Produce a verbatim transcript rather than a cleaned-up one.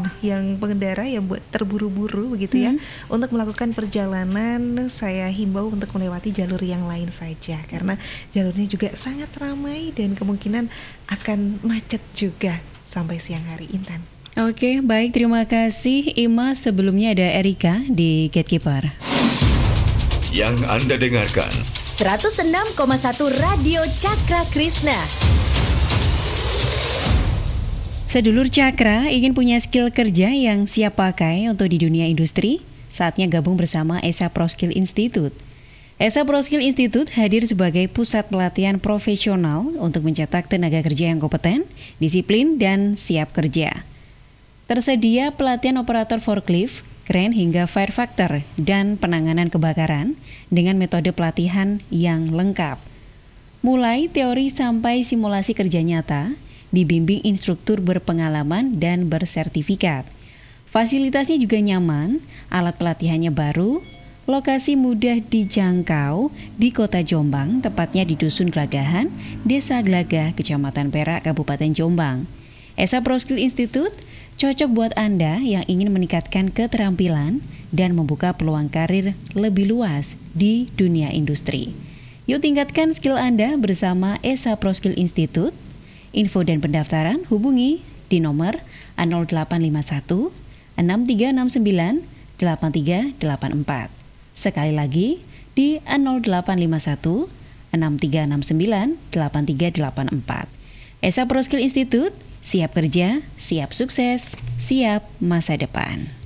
yang pengendara yang buat terburu-buru begitu ya, hmm. untuk melakukan perjalanan, saya himbau untuk melewati jalur yang lain saja karena jalurnya juga sangat ramai dan kemungkinan akan macet juga sampai siang hari. Intan. Oke, baik, terima kasih Ima. Sebelumnya ada Erika di Gatekeeper. Yang Anda dengarkan seratus enam koma satu Radio Cakra Krishna. Sedulur Cakra ingin punya skill kerja yang siap pakai untuk di dunia industri? Saatnya gabung bersama Esa Proskill Institute. Esa Proskill Institute hadir sebagai pusat pelatihan profesional untuk mencetak tenaga kerja yang kompeten, disiplin, dan siap kerja. Tersedia pelatihan operator forklift, kren hingga fire factor, dan penanganan kebakaran dengan metode pelatihan yang lengkap. Mulai teori sampai simulasi kerja nyata, dibimbing instruktur berpengalaman dan bersertifikat. Fasilitasnya juga nyaman, alat pelatihannya baru, lokasi mudah dijangkau di Kota Jombang, tepatnya di Dusun Glagahan, Desa Glagah, Kecamatan Perak, Kabupaten Jombang. Esa Proskill Institute cocok buat Anda yang ingin meningkatkan keterampilan dan membuka peluang karir lebih luas di dunia industri. Yuk tingkatkan skill Anda bersama Esa Proskill Institute. Info dan pendaftaran hubungi di nomor nol delapan lima satu enam tiga enam sembilan delapan tiga delapan empat. Sekali lagi di nol delapan lima satu enam tiga enam sembilan delapan tiga delapan empat. Esa Proskill Institute, siap kerja, siap sukses, siap masa depan.